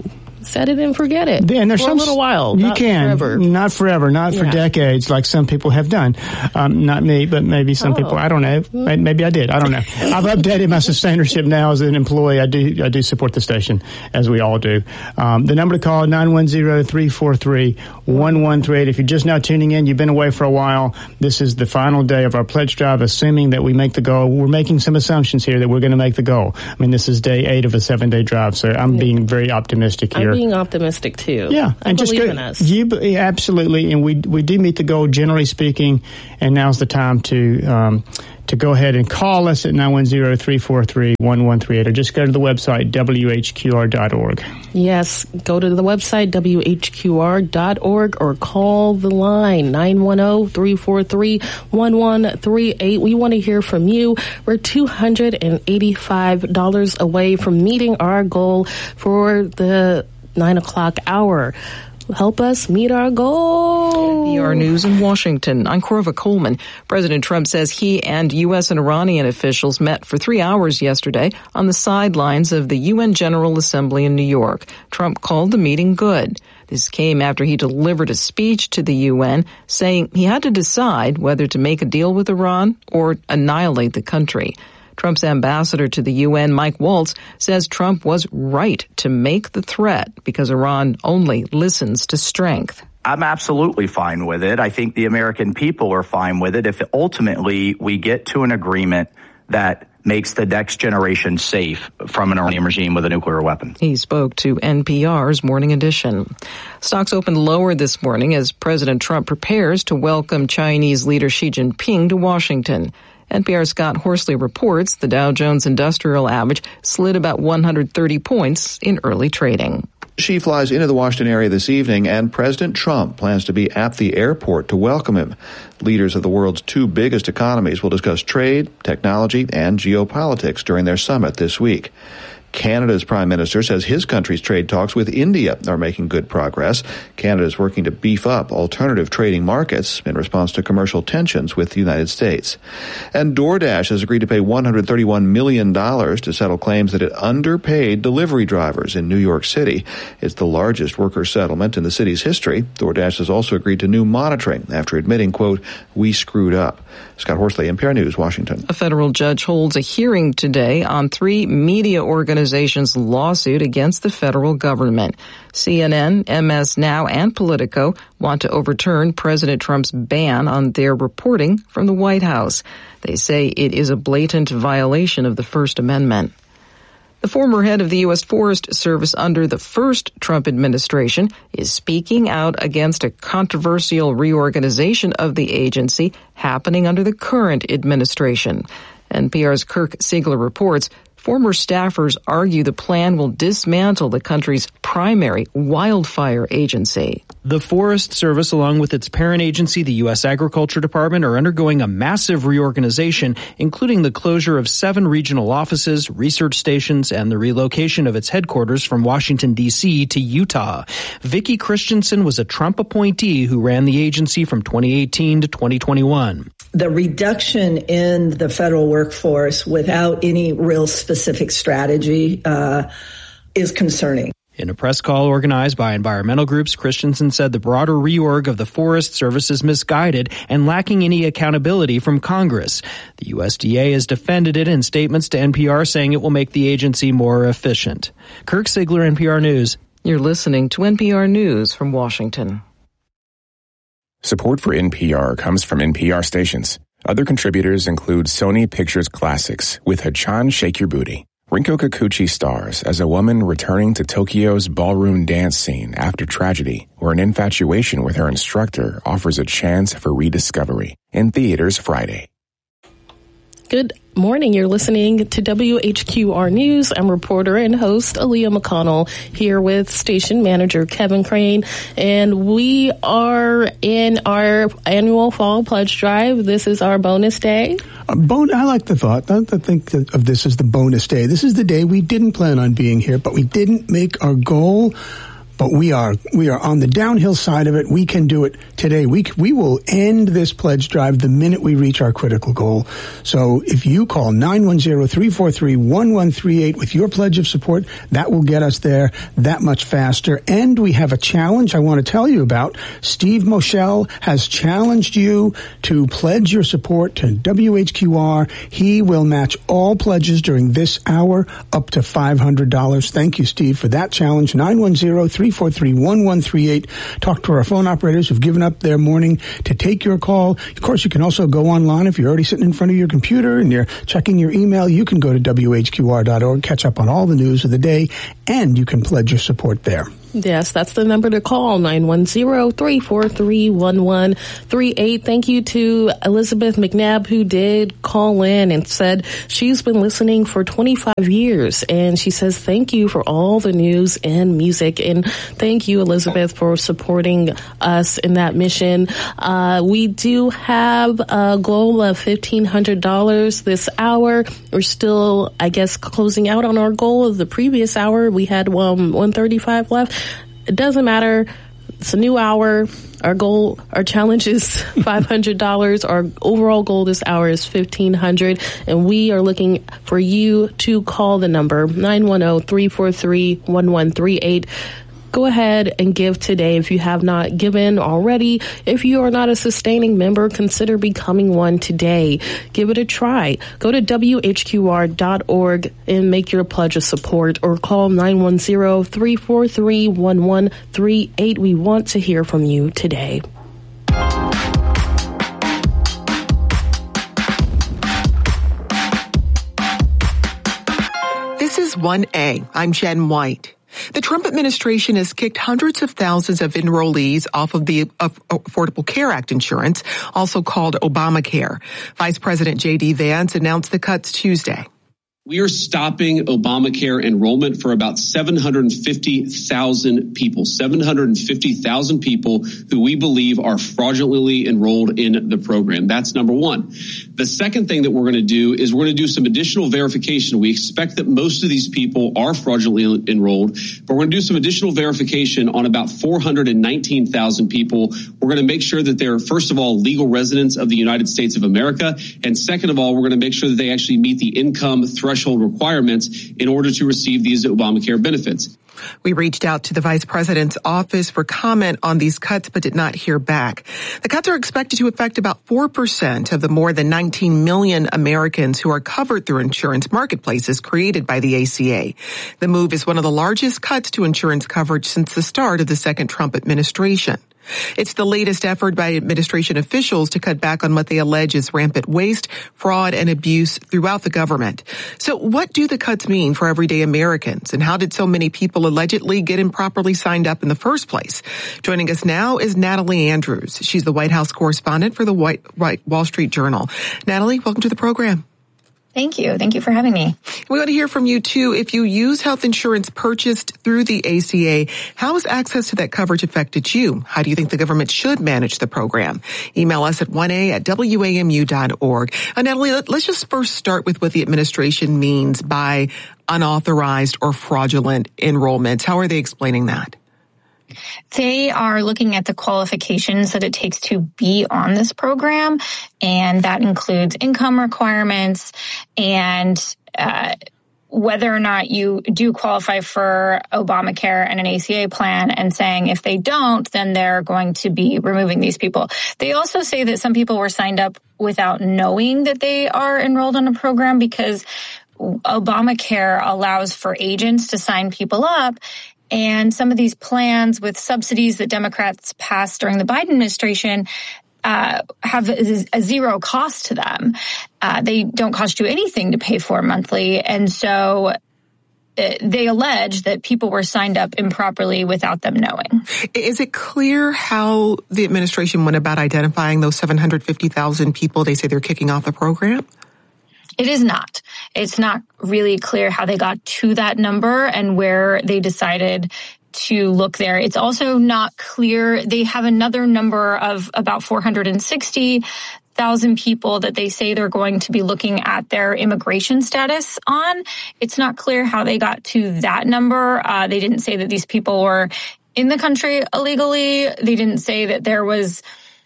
set it and forget it. And there's for some, a little while. You not can. Forever. Not forever. Not for yeah. decades, like some people have done. Um, not me, but maybe some oh. people. I don't know. Mm-hmm. Maybe I did. I don't know. I've updated my sustainership now as an employee. I do. I do support the station, as we all do. Um, the number to call, nine one zero, three four three, one one three eight. If you're just now tuning in, you've been away for a while. This is the final day of our pledge drive, assuming that we make the goal. We're making some assumptions here that we're going to make the goal. I mean, this is day eight of a seven-day drive, so I'm being very optimistic here. I'm being optimistic, too. Yeah. I and believe just go, in us. You, absolutely, and we we do meet the goal, generally speaking, and now's the time to um, to go ahead and call us at nine one zero, three four three, one one three eight, or just go to the website, W H Q R dot org. Yes, go to the website, W H Q R dot org, or call the line, nine one zero, three four three, one one three eight. We want to hear from you. We're two hundred eighty-five dollars away from meeting our goal for the nine o'clock hour. Help us meet our goal. N P R News in Washington. I'm Corva Coleman. President Trump says he and U S and Iranian officials met for three hours yesterday on the sidelines of the U N General Assembly in New York. Trump called the meeting good. This came after he delivered a speech to the U N saying he had to decide whether to make a deal with Iran or annihilate the country. Trump's ambassador to the U N, Mike Waltz, says Trump was right to make the threat because Iran only listens to strength. I'm absolutely fine with it. I think the American people are fine with it if ultimately we get to an agreement that makes the next generation safe from an Iranian regime with a nuclear weapon. He spoke to N P R's Morning Edition. Stocks opened lower this morning as President Trump prepares to welcome Chinese leader Xi Jinping to Washington. N P R's Scott Horsley reports the Dow Jones Industrial Average slid about one hundred thirty points in early trading. Xi flies into the Washington area this evening, and President Trump plans to be at the airport to welcome him. Leaders of the world's two biggest economies will discuss trade, technology, and geopolitics during their summit this week. Canada's prime minister says his country's trade talks with India are making good progress. Canada is working to beef up alternative trading markets in response to commercial tensions with the United States. And DoorDash has agreed to pay one hundred thirty-one million dollars to settle claims that it underpaid delivery drivers in New York City. It's the largest worker settlement in the city's history. DoorDash has also agreed to new monitoring after admitting, quote, "We screwed up." Scott Horsley, N P R News, Washington. A federal judge holds a hearing today on three media organizations' lawsuit against the federal government. C N N, M S Now, and Politico want to overturn President Trump's ban on their reporting from the White House. They say it is a blatant violation of the First Amendment. The former head of the U S Forest Service under the first Trump administration is speaking out against a controversial reorganization of the agency happening under the current administration. N P R's Kirk Siegler reports former staffers argue the plan will dismantle the country's primary wildfire agency. The Forest Service, along with its parent agency, the U S Agriculture Department, are undergoing a massive reorganization, including the closure of seven regional offices, research stations, and the relocation of its headquarters from Washington, D C to Utah. Vicki Christensen was a Trump appointee who ran the agency from twenty eighteen to twenty twenty-one. The reduction in the federal workforce without any real specific strategy uh, is concerning. In a press call organized by environmental groups, Christensen said the broader reorg of the Forest Service is misguided and lacking any accountability from Congress. The U S D A has defended it in statements to N P R, saying it will make the agency more efficient. Kirk Siegler, N P R News. You're listening to N P R News from Washington. Support for N P R comes from N P R stations. Other contributors include Sony Pictures Classics with Hachan Shake Your Booty. Rinko Kikuchi stars as a woman returning to Tokyo's ballroom dance scene after tragedy, where an infatuation with her instructor offers a chance for rediscovery. In theaters Friday. Good morning. You're listening to W H Q R News. I'm reporter and host Aaliyah McConnell here with station manager Kevin Crane. And we are in our annual fall pledge drive. This is our bonus day. A bon- I like the thought. I think of this as the bonus day. This is the day we didn't plan on being here, but we didn't make our goal. but we are we are on the downhill side of it. We can do it today. We we will end this pledge drive the minute we reach our critical goal. So if you call nine one zero, three four three, one one three eight with your pledge of support, that will get us there that much faster. And we have a challenge I want to tell you about. Steve Moschel has challenged you to pledge your support to W H Q R. He will match all pledges during this hour up to five hundred dollars. Thank you, Steve, for that challenge. nine one zero, three four three, one one three eight. Talk to our phone operators who've given up their morning to take your call. Of course, you can also go online if you're already sitting in front of your computer and you're checking your email. You can go to W H Q R dot org, catch up on all the news of the day, and you can pledge your support there. Yes, that's the number to call, nine one zero, three four three, one one three eight. Thank you to Elizabeth McNabb, who did call in and said she's been listening for twenty-five years. And she says, thank you for all the news and music. And thank you, Elizabeth, for supporting us in that mission. Uh, we do have a goal of fifteen hundred dollars this hour. We're still, I guess, closing out on our goal of the previous hour. We had um, one thirty-five left. It doesn't matter. It's a new hour. Our goal, our challenge is five hundred dollars. Our overall goal this hour is fifteen hundred dollars. And we are looking for you to call the number nine one zero, three four three, one one three eight. Go ahead and give today if you have not given already. If you are not a sustaining member, consider becoming one today. Give it a try. Go to W H Q R dot org and make your pledge of support, or call nine one zero, three four three, one one three eight. We want to hear from you today. This is one A. I'm Jen White. The Trump administration has kicked hundreds of thousands of enrollees off of the Affordable Care Act insurance, also called Obamacare. Vice President J D Vance announced the cuts Tuesday. We are stopping Obamacare enrollment for about seven hundred fifty thousand people, seven hundred fifty thousand people who we believe are fraudulently enrolled in the program. That's number one. The second thing that we're going to do is we're going to do some additional verification. We expect that most of these people are fraudulently enrolled, but we're going to do some additional verification on about four hundred nineteen thousand people. We're going to make sure that they're, first of all, legal residents of the United States of America. And second of all, we're going to make sure that they actually meet the income threshold requirements in order to receive these Obamacare benefits. We reached out to the vice president's office for comment on these cuts, but did not hear back. The cuts are expected to affect about four percent of the more than nineteen million Americans who are covered through insurance marketplaces created by the A C A. The move is one of the largest cuts to insurance coverage since the start of the second Trump administration. It's the latest effort by administration officials to cut back on what they allege is rampant waste, fraud, and abuse throughout the government. So what do the cuts mean for everyday Americans, and how did so many people allegedly get improperly signed up in the first place? Joining us now is Natalie Andrews. She's the White House correspondent for the White, White Wall Street Journal. Natalie, welcome to the program. Thank you. Thank you for having me. We want to hear from you, too. If you use health insurance purchased through the A C A, how has access to that coverage affected you? How do you think the government should manage the program? Email us at one a at W A M U dot org. Uh, Natalie, let, let's just first start with what the administration means by unauthorized or fraudulent enrollments. How are they explaining that? They are looking at the qualifications that it takes to be on this program, and that includes income requirements and uh, whether or not you do qualify for Obamacare and an A C A plan, and saying if they don't, then they're going to be removing these people. They also say that some people were signed up without knowing that they are enrolled in a program, because Obamacare allows for agents to sign people up. And some of these plans with subsidies that Democrats passed during the Biden administration uh, have a, a zero cost to them. Uh, they don't cost you anything to pay for monthly. And so uh, they allege that people were signed up improperly without them knowing. Is it clear how the administration went about identifying those seven hundred fifty thousand people they say they're kicking off the program? It is not. It's not really clear how they got to that number and where they decided to look there. It's also not clear. They have another number of about four hundred sixty thousand people that they say they're going to be looking at their immigration status on. It's not clear how they got to that number. Uh, they didn't say that these people were in the country illegally. They didn't say that there was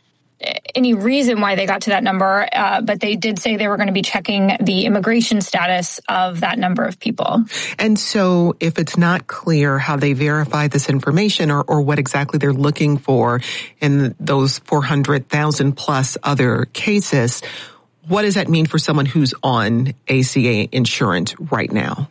any reason why they got to that number, uh, but they did say they were going to be checking the immigration status of that number of people. And so if it's not clear how they verify this information or, or what exactly they're looking for in those four hundred thousand plus other cases, what does that mean for someone who's on A C A insurance right now?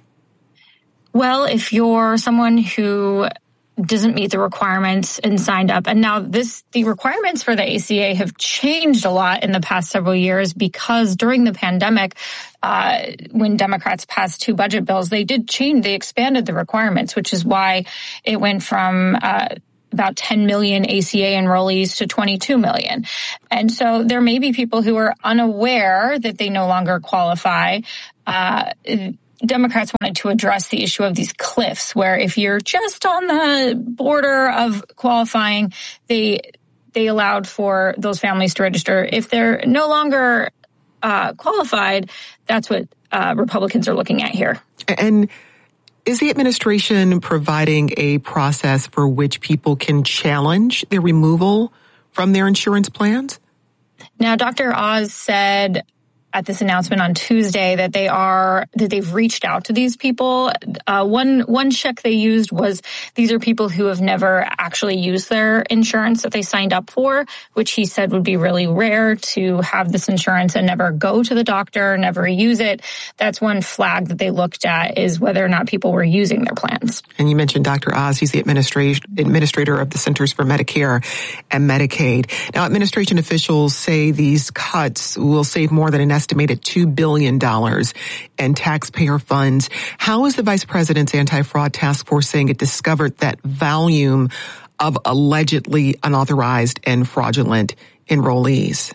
Well, if you're someone who doesn't meet the requirements and signed up. And now this, the requirements for the A C A have changed a lot in the past several years because during the pandemic, uh, when Democrats passed two budget bills, they did change, they expanded the requirements, which is why it went from, uh, about ten million A C A enrollees to twenty-two million. And so there may be people who are unaware that they no longer qualify. Uh, Democrats wanted to address the issue of these cliffs where if you're just on the border of qualifying, they they allowed for those families to register. If they're no longer uh, qualified, that's what uh, Republicans are looking at here. And is the administration providing a process for which people can challenge their removal from their insurance plans? Now, Doctor Oz said at this announcement on Tuesday that they are that they've reached out to these people. Uh, one one check they used was these are people who have never actually used their insurance that they signed up for, which he said would be really rare to have this insurance and never go to the doctor, never use it. That's one flag that they looked at is whether or not people were using their plans. And you mentioned Doctor Oz. He's the administrator administrator of the Centers for Medicare and Medicaid. Now, administration officials say these cuts will save more than an estimated two billion dollars in taxpayer funds. How is the vice president's anti-fraud task force saying it discovered that volume of allegedly unauthorized and fraudulent enrollees?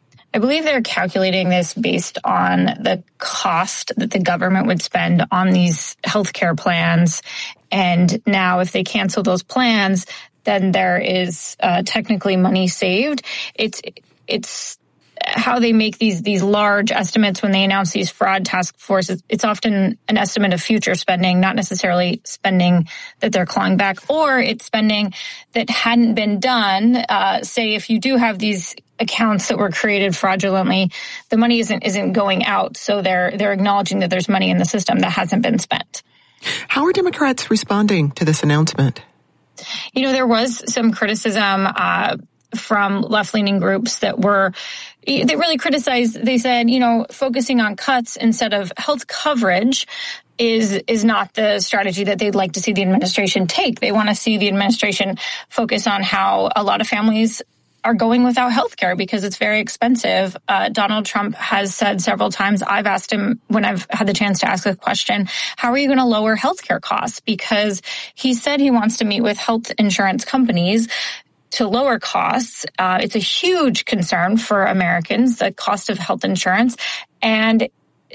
I believe they're calculating this based on the cost that the government would spend on these healthcare plans. And now if they cancel those plans, then there is uh, technically money saved. It's, it's, how they make these these large estimates when they announce these fraud task forces. It's often an estimate of future spending, not necessarily spending that they're clawing back, or it's spending that hadn't been done. Uh, say if you do have these accounts that were created fraudulently, the money isn't isn't going out, so they're they're acknowledging that there's money in the system that hasn't been spent. How are Democrats responding to this announcement? You know, there was some criticism uh, from left-leaning groups that were, they really criticized, they said, you know, focusing on cuts instead of health coverage is is not the strategy that they'd like to see the administration take. They want to see the administration focus on how a lot of families are going without health care because it's very expensive. Uh, Donald Trump has said several times, I've asked him when I've had the chance to ask a question, how are you going to lower health care costs? Because he said he wants to meet with health insurance companies to lower costs. Uh, it's a huge concern for Americans, the cost of health insurance. And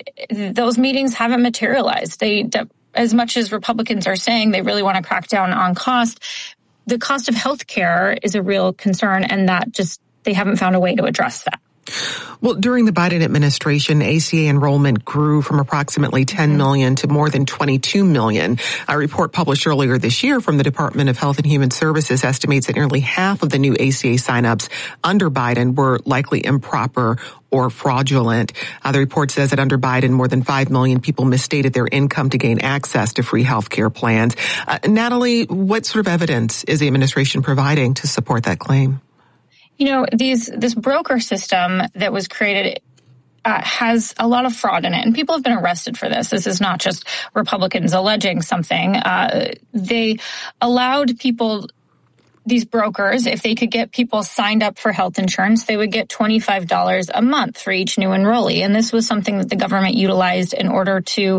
those meetings haven't materialized. They, as much as Republicans are saying they really want to crack down on cost, the cost of health care is a real concern, and that just, they haven't found a way to address that. Well, during the Biden administration, A C A enrollment grew from approximately ten million to more than twenty-two million. A report published earlier this year from the Department of Health and Human Services estimates that nearly half of the new A C A signups under Biden were likely improper or fraudulent. Uh, the report says that under Biden, more than five million people misstated their income to gain access to free health care plans. Uh, Natalie, what sort of evidence is the administration providing to support that claim? You know, these this broker system that was created uh, has a lot of fraud in it, and people have been arrested for this. This is not just Republicans alleging something. Uh, they allowed people, these brokers, if they could get people signed up for health insurance, they would get twenty-five dollars a month for each new enrollee. And this was something that the government utilized in order to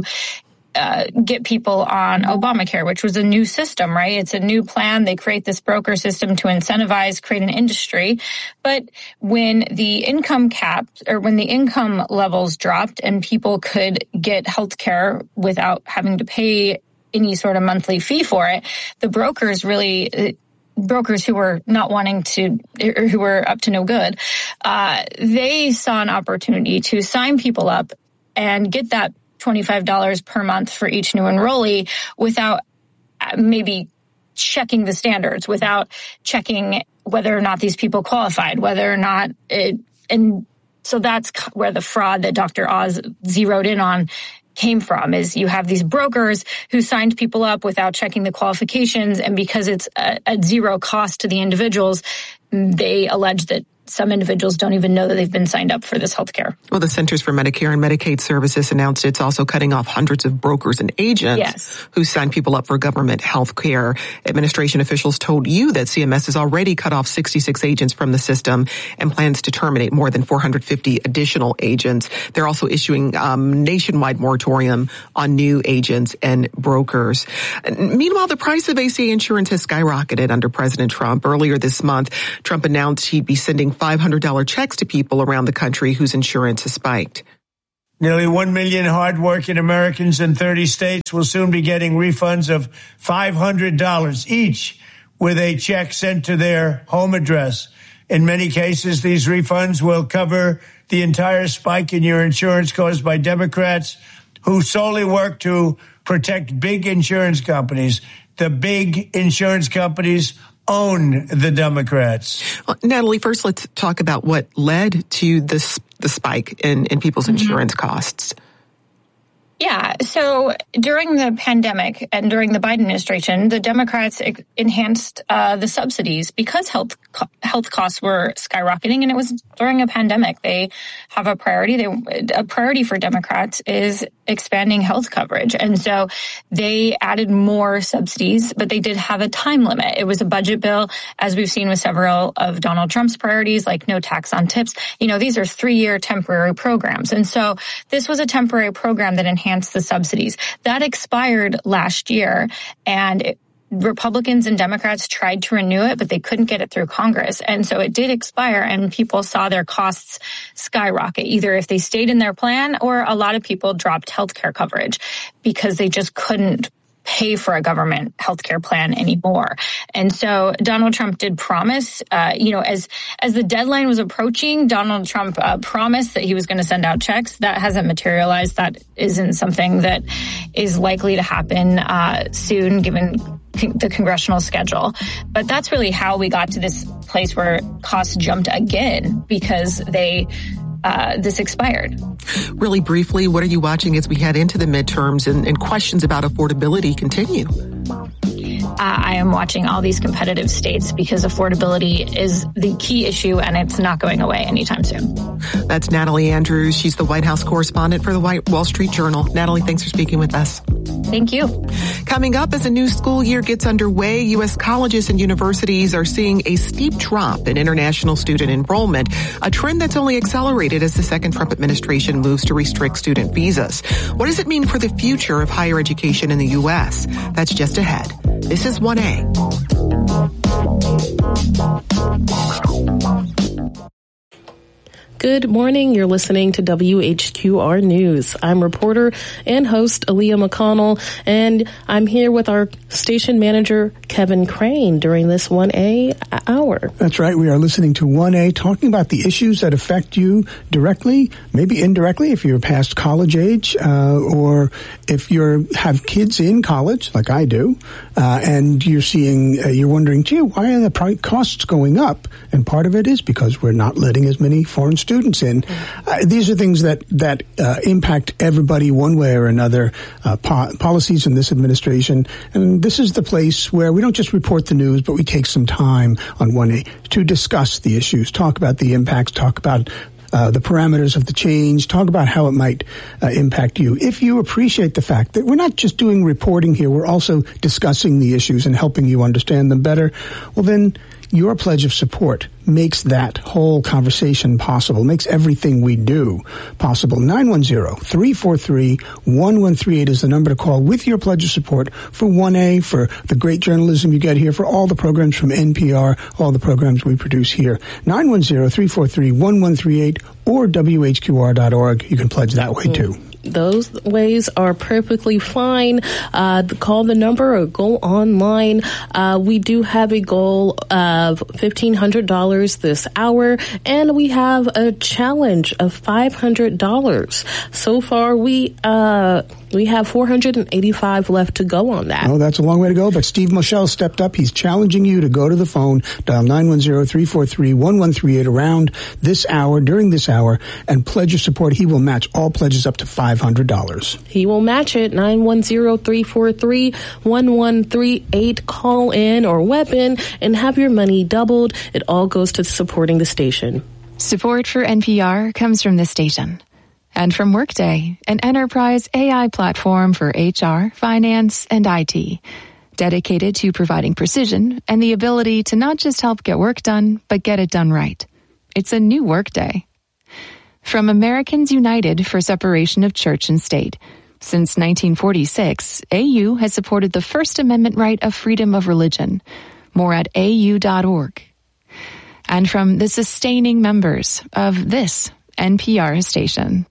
Uh, get people on Obamacare, which was a new system, right? It's a new plan. They create this broker system to incentivize, create an industry. But when the income cap or when the income levels dropped and people could get health care without having to pay any sort of monthly fee for it, the brokers really, uh, brokers who were not wanting to, or who were up to no good, uh, they saw an opportunity to sign people up and get that twenty-five dollars per month for each new enrollee without maybe checking the standards, without checking whether or not these people qualified, whether or not it, and so that's where the fraud that Doctor Oz zeroed in on came from, is you have these brokers who signed people up without checking the qualifications, and because it's at zero cost to the individuals, they allege that some individuals don't even know that they've been signed up for this health care. Well, the Centers for Medicare and Medicaid Services announced it's also cutting off hundreds of brokers and agents yes. who sign people up for government health care. Administration officials told you that C M S has already cut off sixty-six agents from the system and plans to terminate more than four hundred fifty additional agents. They're also issuing um, nationwide moratorium on new agents and brokers. Meanwhile, the price of A C A insurance has skyrocketed under President Trump. Earlier this month, Trump announced he'd be sending five hundred dollars checks to people around the country whose insurance has spiked. Nearly one million hardworking Americans in thirty states will soon be getting refunds of five hundred dollars each with a check sent to their home address. In many cases, these refunds will cover the entire spike in your insurance caused by Democrats who solely work to protect big insurance companies. The big insurance companies own the Democrats. Well, Natalie, first let's talk about what led to this the spike in, in people's mm-hmm. insurance costs. Yeah. So during the pandemic and during the Biden administration, the Democrats enhanced uh, the subsidies because health co- health costs were skyrocketing, and it was during a pandemic. They have a priority. They, a priority for Democrats is expanding health coverage, and so they added more subsidies, but they did have a time limit. It was a budget bill, as we've seen with several of Donald Trump's priorities, like no tax on tips. You know, these are three-year temporary programs, and so this was a temporary program that enhanced the subsidies. That expired last year, and it, Republicans and Democrats tried to renew it, but they couldn't get it through Congress. And so it did expire, and people saw their costs skyrocket, either if they stayed in their plan or a lot of people dropped healthcare coverage because they just couldn't pay for a government healthcare plan anymore. And so Donald Trump did promise, uh, you know, as as the deadline was approaching, Donald Trump uh, promised that he was going to send out checks. That hasn't materialized. That isn't something that is likely to happen uh, soon, given con- the congressional schedule. But that's really how we got to this place where costs jumped again, because they Uh, this expired. Really briefly, what are you watching as we head into the midterms and, and questions about affordability continue? Uh, I am watching all these competitive states because affordability is the key issue, and it's not going away anytime soon. That's Natalie Andrews. She's the White House correspondent for the Wall Street Journal. Natalie, thanks for speaking with us. Thank you. Coming up, as a new school year gets underway, U S colleges and universities are seeing a steep drop in international student enrollment, a trend that's only accelerated as the second Trump administration moves to restrict student visas. What does it mean for the future of higher education in the U S? That's just ahead. This is one A. Good morning. You're listening to W H Q R News. I'm reporter and host Aaliyah McConnell, and I'm here with our station manager, Kevin Crane, during this one A hour. That's right. We are listening to one A, talking about the issues that affect you directly, maybe indirectly if you're past college age, uh, or if you have kids in college, like I do, uh, and you're seeing, uh, you're wondering, gee, why are the price costs going up? And part of it is because we're not letting as many foreign students students in. Uh, these are things that that uh, impact everybody one way or another, uh, po- policies in this administration. And this is the place where we don't just report the news, but we take some time on one A to discuss the issues, talk about the impacts, talk about Uh, the parameters of the change, talk about how it might uh, impact you. If you appreciate the fact that we're not just doing reporting here, we're also discussing the issues and helping you understand them better, well then your pledge of support makes that whole conversation possible, makes everything we do possible. nine one zero, three four three, one one three eight is the number to call with your pledge of support for one A, for the great journalism you get here, for all the programs from N P R, all the programs we produce here. nine one zero, three four three, one one three eight or W H Q R dot org. You can pledge that way too. Those ways are perfectly fine. Uh, call the number or go online. Uh, we do have a goal of fifteen hundred dollars this hour, and we have a challenge of five hundred dollars. So far, we, uh, We have four hundred eighty-five left to go on that. Oh, that's a long way to go, but Steve Moschel stepped up. He's challenging you to go to the phone, dial nine one zero, three four three, one one three eight around this hour, during this hour, and pledge your support. He will match all pledges up to five hundred dollars. He will match it, nine one zero, three four three, one one three eight. Call in or weapon and have your money doubled. It all goes to supporting the station. Support for N P R comes from the station. And from Workday, an enterprise A I platform for H R, finance, and I T, dedicated to providing precision and the ability to not just help get work done, but get it done right. It's a new Workday. From Americans United for Separation of Church and State, since nineteen forty-six, A U has supported the First Amendment right of freedom of religion. More at A U dot org. And from the sustaining members of this N P R station.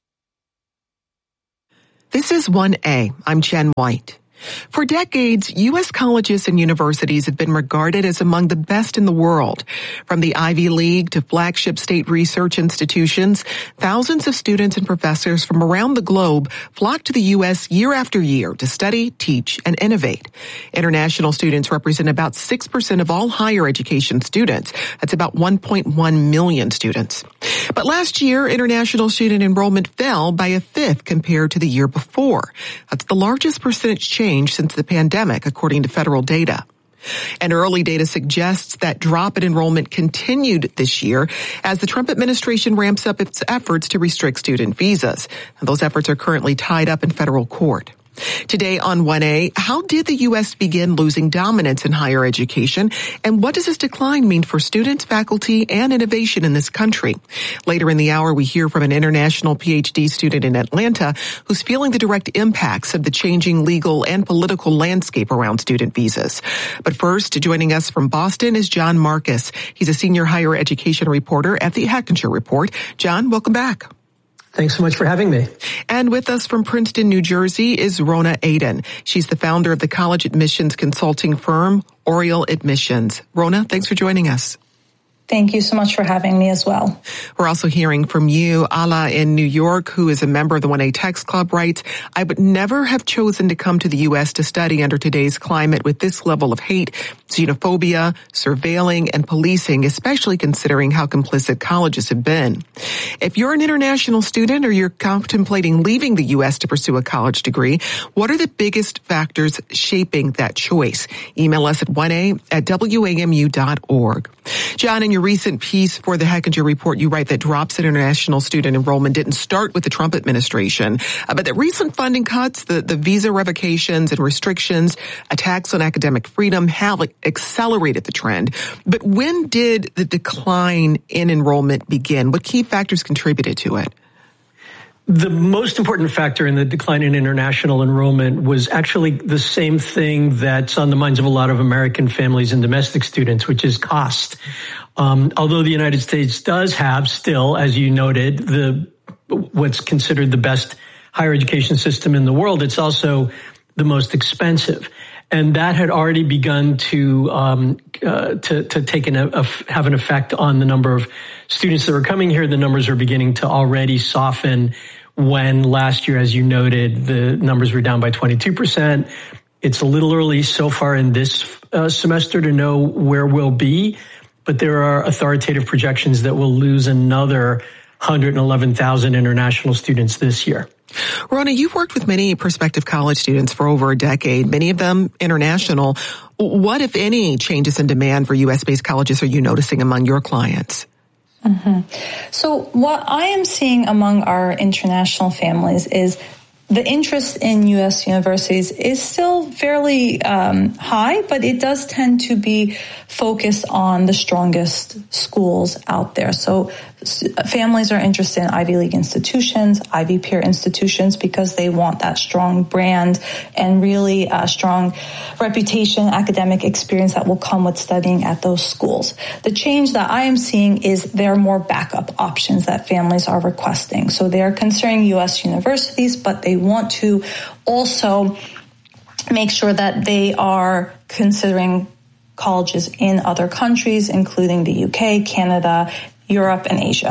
This is one A. I'm Jen White. For decades, U S colleges and universities have been regarded as among the best in the world. From the Ivy League to flagship state research institutions, thousands of students and professors from around the globe flock to the U S year after year to study, teach, and innovate. International students represent about six percent of all higher education students. That's about one point one million students. But last year, international student enrollment fell by a fifth compared to the year before. That's the largest percentage change since the pandemic, according to federal data. And early data suggests that drop in enrollment continued this year as the Trump administration ramps up its efforts to restrict student visas. And those efforts are currently tied up in federal court. Today on one A, how did the U S begin losing dominance in higher education? And what does this decline mean for students, faculty, and innovation in this country? Later in the hour, we hear from an international P H D student in Atlanta who's feeling the direct impacts of the changing legal and political landscape around student visas. But first, joining us from Boston is John Marcus. He's a senior higher education reporter at the Hechinger Report. John, welcome back. Thanks so much for having me. And with us from Princeton, New Jersey is Rona Aden. She's the founder of the college admissions consulting firm, Oriel Admissions. Rona, thanks for joining us. Thank you so much for having me as well. We're also hearing from you, Ala in New York, who is a member of the one A Text Club, writes, I would never have chosen to come to the U S to study under today's climate with this level of hate, xenophobia, surveilling, and policing, especially considering how complicit colleges have been. If you're an international student or you're contemplating leaving the U S to pursue a college degree, what are the biggest factors shaping that choice? Email us at one A at W A M U dot org. John, in your recent piece for the Hechinger Report, you write that drops in international student enrollment didn't start with the Trump administration, uh, but that recent funding cuts, the, the visa revocations and restrictions, attacks on academic freedom have accelerated the trend. But when did the decline in enrollment begin? What key factors contributed to it? The most important factor in the decline in international enrollment was actually the same thing that's on the minds of a lot of American families and domestic students, which is cost. Um, although the United States does have still, as you noted, the what's considered the best higher education system in the world, it's also the most expensive. And that had already begun to um, uh, to, to take an, a, have an effect on the number of students that were coming here. The numbers are beginning to already soften when last year, as you noted, the numbers were down by twenty-two percent. It's a little early so far in this uh, semester to know where we'll be, but there are authoritative projections that we'll lose another one hundred eleven thousand international students this year. Rona, you've worked with many prospective college students for over a decade, many of them international. What, if any, changes in demand for U S-based colleges are you noticing among your clients? Mm-hmm. So what I am seeing among our international families is the interest in U S universities is still fairly um, high, but it does tend to be focused on the strongest schools out there. So families are interested in Ivy League institutions, Ivy peer institutions, because they want that strong brand and really a strong reputation, academic experience that will come with studying at those schools. The change that I am seeing is there are more backup options that families are requesting. So they are considering U S universities, but they want to also make sure that they are considering colleges in other countries, including the U K, Canada, Europe, and Asia.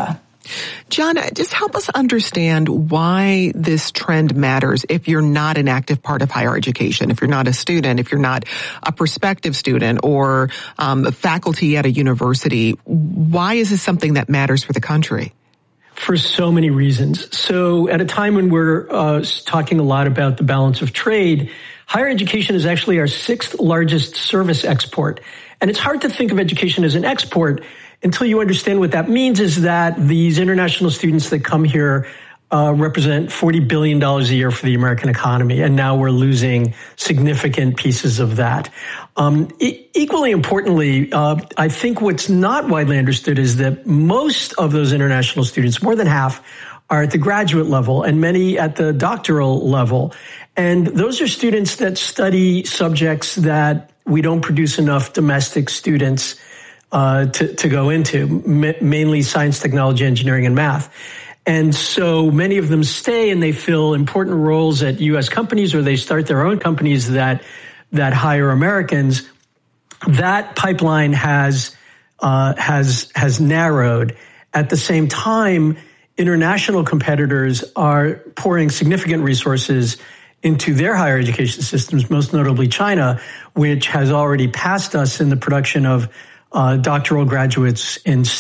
John, just help us understand why this trend matters if you're not an active part of higher education, if you're not a student, if you're not a prospective student or um, a faculty at a university. Why is this something that matters for the country? For so many reasons. So at a time when we're uh, talking a lot about the balance of trade, higher education is actually our sixth largest service export. And it's hard to think of education as an export until you understand what that means is that these international students that come here uh, represent forty billion dollars a year for the American economy. And now we're losing significant pieces of that. Um, e- equally importantly, uh, I think what's not widely understood is that most of those international students, more than half, are at the graduate level and many at the doctoral level. And those are students that study subjects that we don't produce enough domestic students uh, to, to go into, m- mainly science, technology, engineering, and math. And so many of them stay and they fill important roles at U S companies or they start their own companies that that hire Americans. That pipeline has uh, has has narrowed. At the same time, international competitors are pouring significant resources into their higher education systems, most notably China, which has already passed us in the production of uh, doctoral graduates in